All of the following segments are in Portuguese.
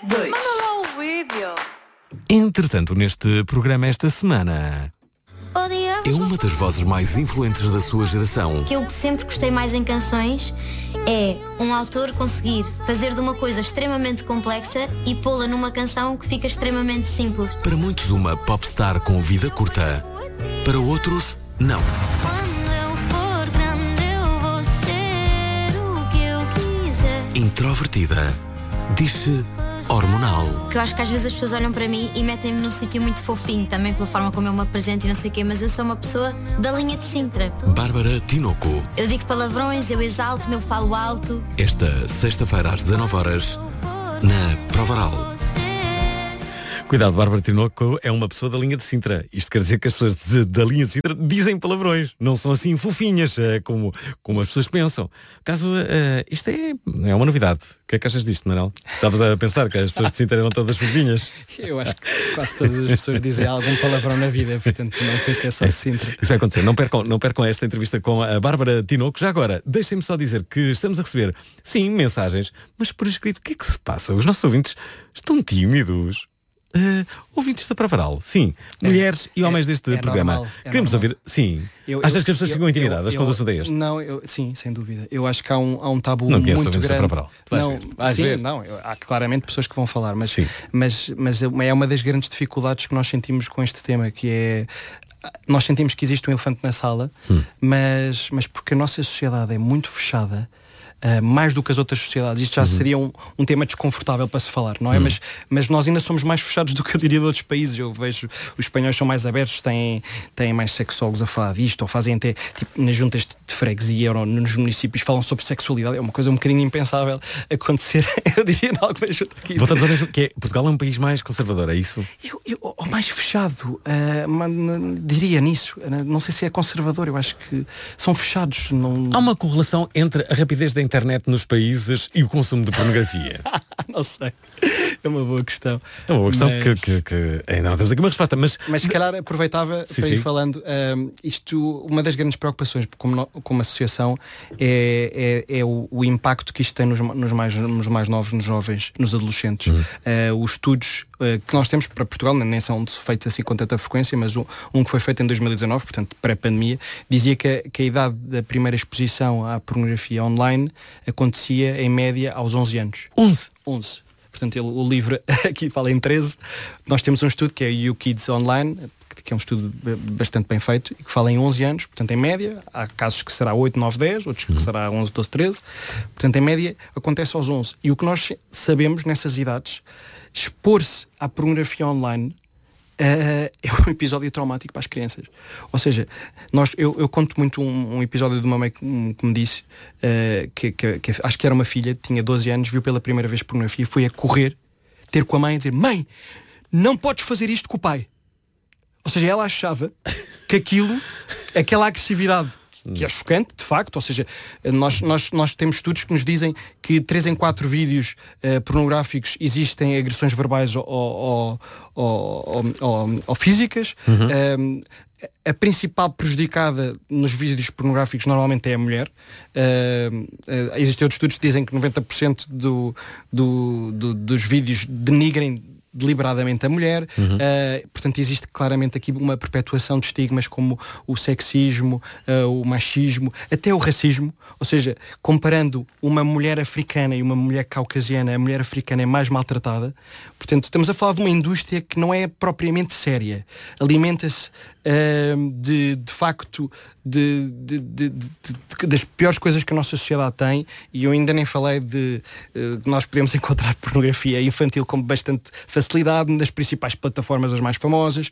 2. Manda lá o vídeo. Entretanto, neste programa esta semana... É uma das vozes mais influentes da sua geração. O que eu sempre gostei mais em canções é um autor conseguir fazer de uma coisa extremamente complexa e pô-la numa canção que fica extremamente simples. Para muitos, uma popstar com vida curta. Para outros, não. Quando eu for grande, eu vou ser o que eu quiser. Introvertida. Diz-se hormonal. Que eu acho que às vezes as pessoas olham para mim e metem-me num sítio muito fofinho, também pela forma como eu me apresento e não sei o quê, mas eu sou uma pessoa da linha de Sintra. Bárbara Tinoco. Eu digo palavrões, eu exalto-me, eu falo alto. Esta sexta-feira às 19h na Provaral. Cuidado, Bárbara Tinoco é uma pessoa da linha de Sintra. Isto quer dizer que as pessoas da linha de Sintra dizem palavrões. Não são assim fofinhas, como as pessoas pensam. Caso, isto é uma novidade. O que é que achas disto, Manuel? Estavas a pensar que as pessoas de Sintra eram todas fofinhas? Eu acho que quase todas as pessoas dizem algum palavrão na vida. Portanto, não sei se é só de Sintra. Isso vai acontecer. Não percam esta entrevista com a Bárbara Tinoco. Já agora, deixem-me só dizer que estamos a receber, sim, mensagens, mas por escrito, o que é que se passa? Os nossos ouvintes estão tímidos. Ouvintes da Provaral, sim, mulheres e homens deste programa. Normal, Queremos normal. ouvir, sim. Achas que as pessoas ficam intimidadas quando o assunto é este? Não, sim, sem dúvida. Eu acho que há um tabu não muito grande. Há claramente pessoas que vão falar, mas é uma das grandes dificuldades que nós sentimos com este tema, que é nós sentimos que existe um elefante na sala, mas porque a nossa sociedade é muito fechada. Mais do que as outras sociedades. Isto já seria um tema desconfortável para se falar, não é? Mas nós ainda somos mais fechados do que eu diria de outros países. Eu vejo os espanhóis são mais abertos, têm mais sexólogos a falar disto, ou fazem até tipo, nas juntas de freguesia ou nos municípios falam sobre sexualidade. É uma coisa um bocadinho impensável acontecer, eu diria, em alguma junta aqui. Voltamos ao mesmo, que é, Portugal é um país mais conservador, é isso? Ou mais fechado, diria nisso. Não sei se é conservador, eu acho que são fechados. Não... Há uma correlação entre a rapidez da internet nos países e o consumo de pornografia? Não sei. É uma boa questão. É uma boa questão que ainda não temos aqui uma resposta. Mas se calhar aproveitava para ir falando, uma das grandes preocupações como associação é o impacto que isto tem nos mais novos, nos jovens, nos adolescentes. Os estudos que nós temos para Portugal nem são feitos assim com tanta frequência, mas um que foi feito em 2019, portanto pré-pandemia, dizia que a idade da primeira exposição à pornografia online acontecia em média aos 11 anos. 11. Portanto, o livro aqui fala em 13. Nós temos um estudo que é o You Kids Online, que é um estudo bastante bem feito e que fala em 11 anos, portanto em média. Há casos que será 8, 9, 10, outros que será 11, 12, 13. Portanto, em média acontece aos 11. E o que nós sabemos nessas idades, expor-se à pornografia online é um episódio traumático para as crianças. Ou seja, eu conto muito um episódio de uma mãe que me disse que acho que era uma filha, tinha 12 anos, viu pela primeira vez pornografia, foi a correr, ter com a mãe e dizer: mãe, não podes fazer isto com o pai. Ou seja, ela achava que aquela agressividade, que é chocante, de facto, ou seja, nós temos estudos que nos dizem que 3 em 4 vídeos pornográficos existem agressões verbais ou físicas. A principal prejudicada nos vídeos pornográficos normalmente é a mulher. Existem outros estudos que dizem que 90% dos vídeos denigrem deliberadamente a mulher. Portanto, existe claramente aqui uma perpetuação de estigmas como o sexismo, o machismo, até o racismo. Ou seja, comparando uma mulher africana e uma mulher caucasiana, a mulher africana é mais maltratada. Portanto, estamos a falar de uma indústria que não é propriamente séria. Alimenta-se de facto das piores coisas que a nossa sociedade tem, e eu ainda nem falei de nós podemos encontrar pornografia infantil com bastante facilidade nas principais plataformas, as mais famosas.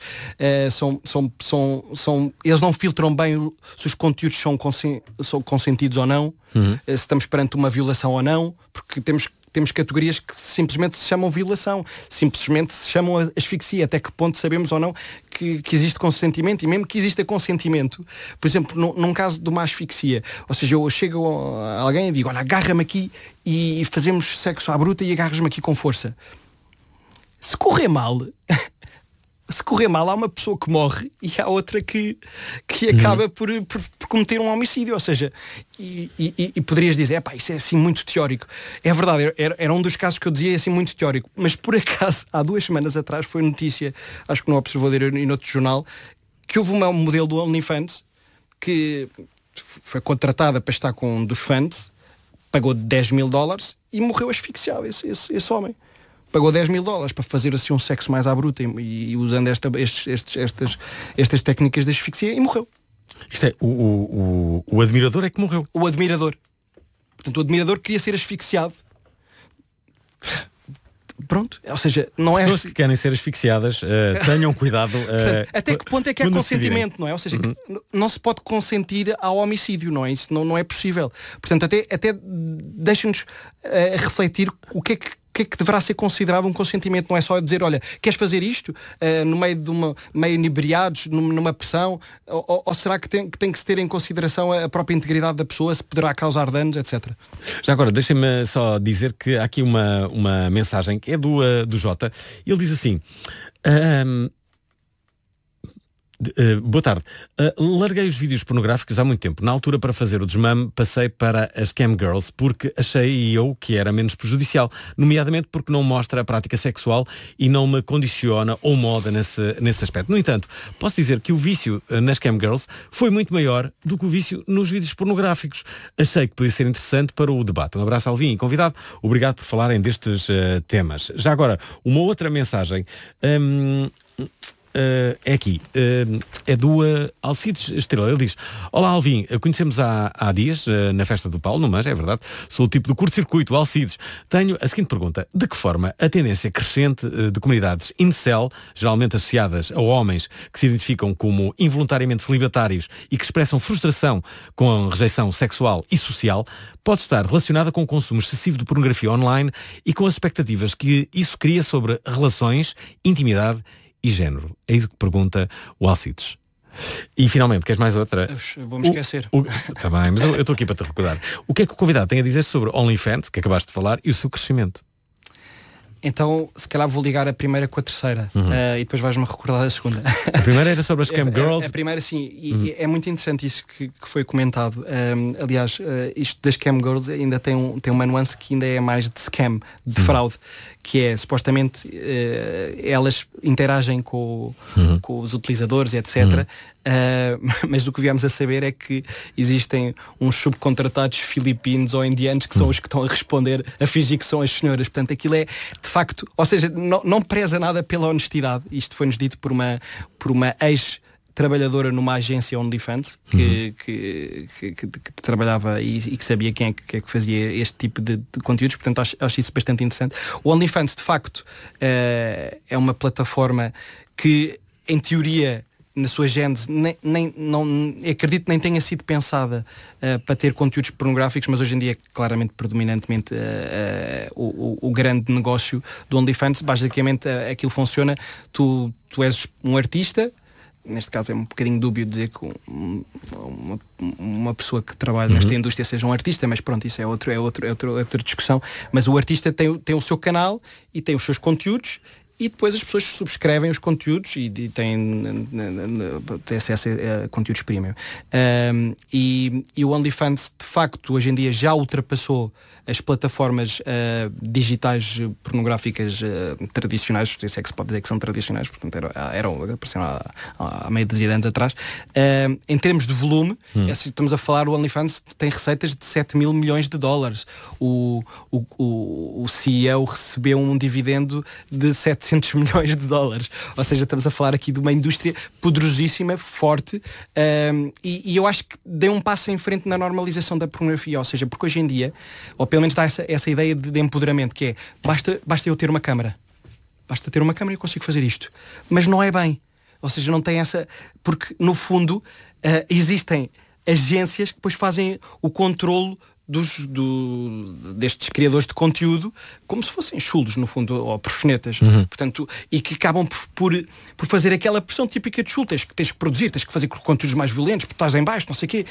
Eles não filtram bem se os conteúdos são consentidos ou não, se estamos perante uma violação ou não, porque temos categorias que simplesmente se chamam violação, simplesmente se chamam asfixia. Até que ponto sabemos ou não que existe consentimento? E mesmo que exista consentimento, por exemplo, num caso de uma asfixia, ou seja, eu chego a alguém e digo: olha, agarra-me aqui e fazemos sexo à bruta e agarras-me aqui com força. Se correr mal, se correr mal, há uma pessoa que morre e há outra que acaba por cometer um homicídio. Ou seja, e poderias dizer, isso é assim muito teórico. É verdade, era um dos casos que eu dizia assim muito teórico, mas por acaso, há 2 semanas atrás, foi notícia, acho que no Observador e noutro jornal, que houve um modelo do OnlyFans que foi contratada para estar com um dos fãs, pagou $10.000 e morreu asfixiado, esse homem. Pagou $10.000 para fazer assim um sexo mais à bruta e usando estas técnicas de asfixia e morreu. Isto é, o admirador é que morreu. O admirador. Portanto, o admirador queria ser asfixiado. Pronto, ou seja, não é... Pessoas que querem ser asfixiadas, tenham cuidado. Portanto, até que ponto é que há consentimento, não é? Ou seja, não se pode consentir ao homicídio, não é? Isso não é possível. Portanto, até deixa-nos refletir o que é que deverá ser considerado um consentimento. Não é só dizer, olha, queres fazer isto no meio de meio inebriados, numa pressão, ou será que tem que se ter em consideração a própria integridade da pessoa, se poderá causar danos, etc. Já agora, deixem-me só dizer que há aqui uma mensagem que é do Jota. Ele diz assim: boa tarde. Larguei os vídeos pornográficos há muito tempo. Na altura, para fazer o desmame, passei para as cam girls porque achei eu que era menos prejudicial, nomeadamente porque não mostra a prática sexual e não me condiciona ou moda nesse aspecto. No entanto, posso dizer que o vício nas cam girls foi muito maior do que o vício nos vídeos pornográficos. Achei que podia ser interessante para o debate. Um abraço, Alvin, e convidado. Obrigado por falarem destes temas. Já agora, uma outra mensagem... é aqui, é do Alcides Estrela. Ele diz: olá Alvin, conhecemos há dias na festa do Paulo, no Manja, é verdade. Sou o tipo do curto-circuito, Alcides. Tenho a seguinte pergunta: de que forma a tendência crescente de comunidades incel, geralmente associadas a homens que se identificam como involuntariamente celibatários e que expressam frustração com a rejeição sexual e social, pode estar relacionada com o consumo excessivo de pornografia online e com as expectativas que isso cria sobre relações, intimidade e género? É isso que pergunta o Alcides. E finalmente, queres mais outra? Vou-me esquecer. Está bem, mas eu estou aqui para te recordar. O que é que o convidado tem a dizer sobre OnlyFans, que acabaste de falar, e o seu crescimento? Então, se calhar vou ligar a primeira com a terceira, e depois vais-me recordar a segunda. A primeira era sobre as cam girls. A primeira, sim, e é muito interessante isso que foi comentado. Aliás, isto das cam girls ainda tem uma nuance que ainda é mais de scam, de fraude, que é, supostamente, elas interagem com os utilizadores, etc. Mas o que viemos a saber é que existem uns subcontratados filipinos ou indianos que são os que estão a responder, a fingir que são as senhoras. Portanto, aquilo é, de facto, ou seja, não preza nada pela honestidade. Isto foi-nos dito por uma ex-trabalhadora numa agência OnlyFans que trabalhava e que sabia quem é que fazia este tipo de conteúdos. Portanto, acho isso bastante interessante. O OnlyFans, de facto, é uma plataforma que, em teoria, na sua gênese, acredito que nem tenha sido pensada para ter conteúdos pornográficos, mas hoje em dia é claramente, predominantemente, o grande negócio do OnlyFans. Basicamente, aquilo funciona: tu és um artista. Neste caso é um bocadinho dúbio dizer que uma pessoa que trabalha nesta indústria seja um artista, mas pronto, isso é outra discussão. Mas o artista tem o seu canal e tem os seus conteúdos, e depois as pessoas subscrevem os conteúdos e têm acesso a conteúdos premium. E o OnlyFans, de facto, hoje em dia já ultrapassou as plataformas digitais pornográficas tradicionais. Se é que se pode dizer que são tradicionais, portanto apareceram há meio dúzia de anos atrás. Em termos de volume, estamos a falar, o OnlyFans tem receitas de $7 mil milhões. O CEO recebeu um dividendo de $700 milhões. Ou seja, estamos a falar aqui de uma indústria poderosíssima, forte, e eu acho que deu um passo em frente na normalização da pornografia. Ou seja, porque hoje em dia, ou pelo menos dá essa ideia de empoderamento, que é, basta eu ter uma câmara. Basta ter uma câmara e eu consigo fazer isto. Mas não é bem. Ou seja, não tem essa... Porque, no fundo, existem agências que depois fazem o controlo destes criadores de conteúdo como se fossem chulos, no fundo, ou proxenetas. Portanto, e que acabam por fazer aquela pressão típica de chulo. Tens que produzir, tens que fazer conteúdos mais violentos, porque estás em baixo, não sei o quê.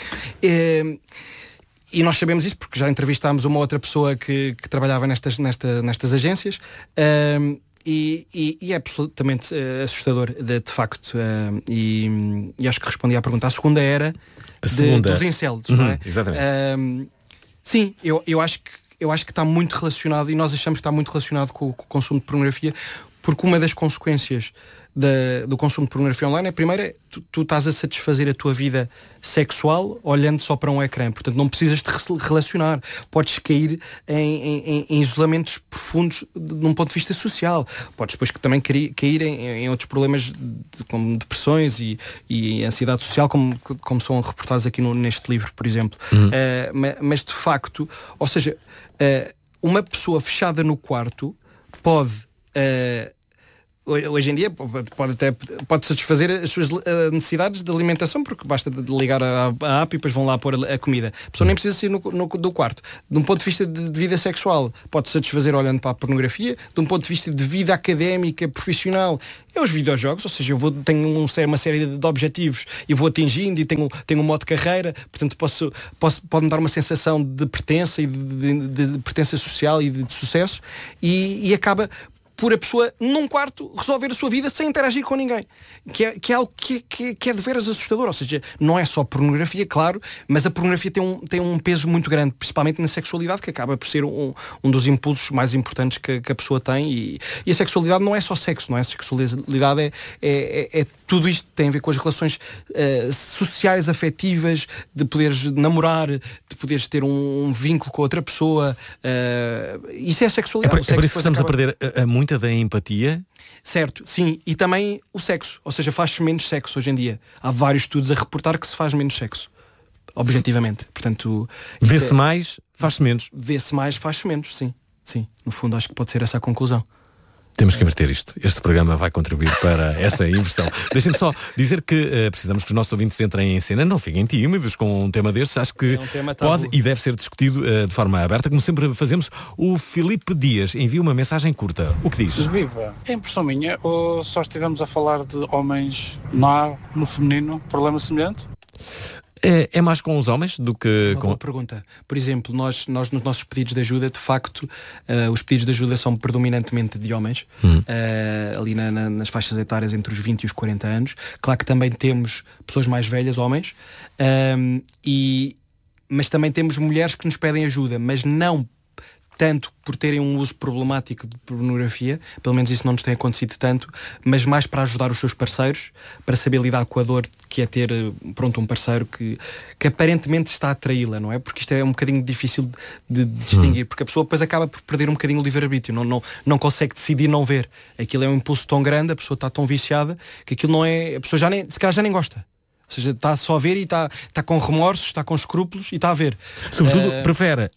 E nós sabemos isso porque já entrevistámos uma outra pessoa que trabalhava nestas agências, E é absolutamente assustador, de facto. E acho que respondi à pergunta. A segunda era dos incels, não é? Exatamente. Sim, eu acho que está muito relacionado, e nós achamos que está muito relacionado com o consumo de pornografia, porque uma das consequências do consumo de pornografia online é, primeiro, tu estás a satisfazer a tua vida sexual olhando só para um ecrã. Portanto, não precisas de relacionar. Podes cair em isolamentos profundos de um ponto de vista social. Podes depois também cair em outros problemas como depressões e ansiedade social, como são reportados aqui neste livro, por exemplo. Mas de facto, ou seja, uma pessoa fechada no quarto pode... Hoje em dia pode satisfazer as suas necessidades de alimentação, porque basta ligar a app e depois vão lá pôr a comida. A pessoa nem precisa sair do quarto. De um ponto de vista de vida sexual, pode satisfazer olhando para a pornografia. De um ponto de vista de vida académica, profissional, é os videojogos. Ou seja, tenho uma série de objetivos e vou atingindo, e tenho um modo de carreira. Portanto, pode-me dar uma sensação de pertença e de pertença social e de sucesso, e acaba por a pessoa, num quarto, resolver a sua vida sem interagir com ninguém. Que é algo que é de veras assustador. Ou seja, não é só pornografia, claro, mas a pornografia tem um peso muito grande, principalmente na sexualidade, que acaba por ser um dos impulsos mais importantes que a pessoa tem. E a sexualidade não é só sexo, não é? A sexualidade é tudo isto. Tem a ver com as relações sociais, afetivas, de poderes namorar, de poderes ter um vínculo com outra pessoa. Isso é a sexualidade. É por isso que estamos a perder muita da empatia. Certo, sim. E também o sexo. Ou seja, faz-se menos sexo hoje em dia. Há vários estudos a reportar que se faz menos sexo. Objetivamente. Portanto, vê-se mais, faz-se menos. Vê-se mais, faz-se menos, sim. Sim. No fundo, acho que pode ser essa a conclusão. Temos que inverter isto. Este programa vai contribuir para essa inversão. Deixem-me só dizer que precisamos que os nossos ouvintes entrem em cena. Não fiquem tímidos com um tema destes. Acho que pode e deve ser discutido de forma aberta, como sempre fazemos. O Filipe Dias envia uma mensagem curta. O que diz? Viva! É impressão minha ou só estivemos a falar de homens? Não há no feminino problema semelhante? É mais com os homens do que com... Boa pergunta. Por exemplo, nós nos nossos pedidos de ajuda, de facto, os pedidos de ajuda são predominantemente de homens, ali nas faixas etárias entre os 20 e os 40 anos. Claro que também temos pessoas mais velhas, homens, mas também temos mulheres que nos pedem ajuda, mas não tanto por terem um uso problemático de pornografia, pelo menos isso não nos tem acontecido tanto, mas mais para ajudar os seus parceiros, para saber lidar com a dor que é ter, um parceiro que aparentemente está a traí-la, não é? Porque isto é um bocadinho difícil de distinguir, porque a pessoa depois acaba por perder um bocadinho o livre-arbítrio, não consegue decidir não ver. Aquilo é um impulso tão grande, a pessoa está tão viciada, que aquilo não é... A pessoa se calhar já nem gosta. Ou seja, está só a ver e está com remorsos, está com escrúpulos e está a ver. Sobretudo, prefere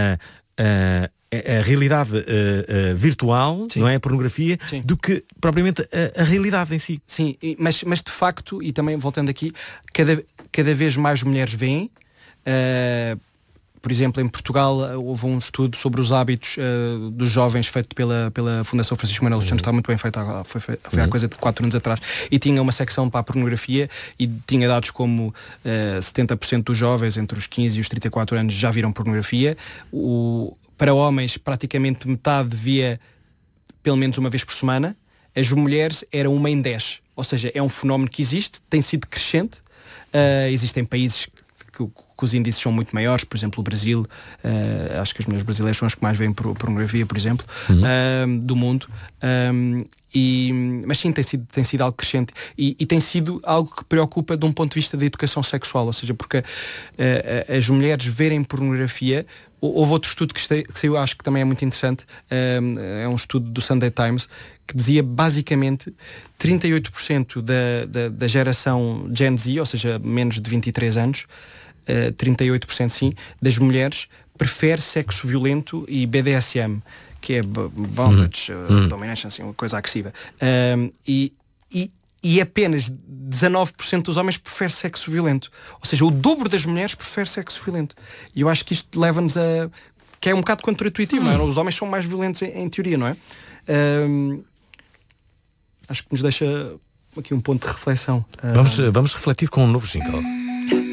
a realidade virtual, sim, não é? A pornografia, sim, do que propriamente a realidade em si. Sim, mas de facto, e também voltando aqui, cada vez mais mulheres veem. Por exemplo, em Portugal houve um estudo sobre os hábitos dos jovens feito pela Fundação Francisco Manuel dos Santos, está muito bem feito, foi há coisa de 4 anos atrás, e tinha uma secção para a pornografia e tinha dados como 70% dos jovens entre os 15 e os 34 anos já viram pornografia. Para homens, praticamente metade via pelo menos uma vez por semana. As mulheres eram 1 em 10. Ou seja, é um fenómeno que existe, tem sido crescente. Existem países que os índices são muito maiores, por exemplo o Brasil, acho que as mulheres brasileiras são as que mais veem pornografia, por exemplo, do mundo. Mas sim, tem sido algo crescente e tem sido algo que preocupa de um ponto de vista da educação sexual, ou seja, porque as mulheres verem pornografia. Houve outro estudo que saiu, acho que também é muito interessante, é um estudo do Sunday Times, que dizia basicamente 38% da geração Gen Z, ou seja, menos de 23 anos, 38% sim, das mulheres prefere sexo violento e BDSM, que é bondage, domination, assim, uma coisa agressiva. E apenas 19% dos homens prefere sexo violento. Ou seja, o dobro das mulheres prefere sexo violento. E eu acho que isto leva-nos a... que é um bocado contraintuitivo, não é? Os homens são mais violentos em teoria, não é? Acho que nos deixa aqui um ponto de reflexão. Vamos refletir com um novo jingle.